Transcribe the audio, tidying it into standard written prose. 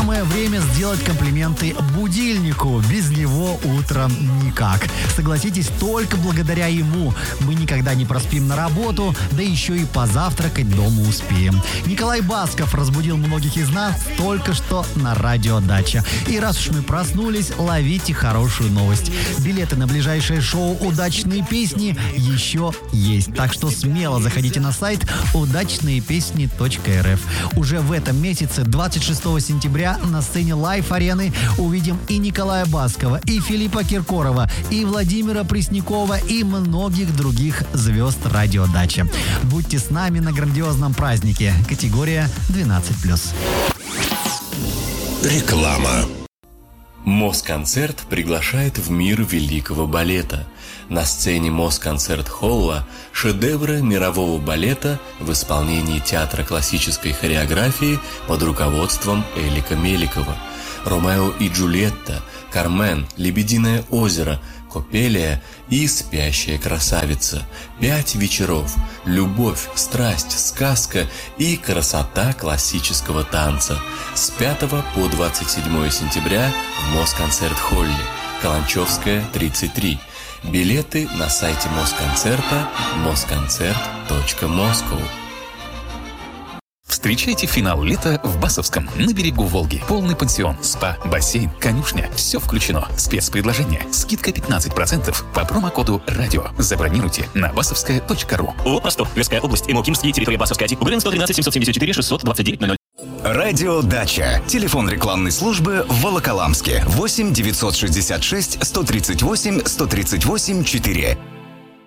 Самое время сделать комплименты будильнику. Без него утром никак. Согласитесь, только благодаря ему мы никогда не проспим на работу, да еще и позавтракать дома успеем. Николай Басков разбудил многих из нас только что на радио «Дача». И раз уж мы проснулись, ловите хорошую новость. Билеты на ближайшее шоу «Удачные песни» еще есть. Так что смело заходите на сайт удачныепесни.рф. Уже в этом месяце, 26 сентября, на сцене Лайф-арены увидим и Николая Баскова, и Филиппа Киркорова, и Владимира Преснякова, и многих других звезд радио «Дача». Будьте с нами на грандиозном празднике. Категория 12+. Реклама. Москонцерт приглашает в мир великого балета. На сцене Москонцерт-холла шедевры мирового балета в исполнении театра классической хореографии под руководством Элика Меликова. «Ромео и Джульетта», «Кармен», «Лебединое озеро», «Копелия» и «Спящая красавица». 5 вечеров. Любовь, страсть, сказка и красота классического танца. С 5 по 27 сентября в Москонцерт-холле. Каланчевская, 33. Билеты на сайте Москонцерта moskoncert.moscow. Встречайте финал лета в Басовском, на берегу Волги. Полный пансион, спа, бассейн, конюшня. Все включено. Спецпредложение. Скидка 15% по промокоду «Радио». Забронируйте на basovskaya.ru. Ростов, Тверская область, Имокимский, территория Басовская. УГРН 113 774 629 00. Радио «Дача». Телефон рекламной службы в Волоколамске. 8 966 138 138 4.